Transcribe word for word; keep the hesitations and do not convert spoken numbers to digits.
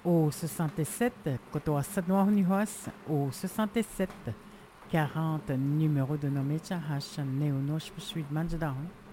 au soixante-sept kotoa sadnoa nihoas au soixante-sept quarante numéro de nomecha hash neonosh suite manjadahon.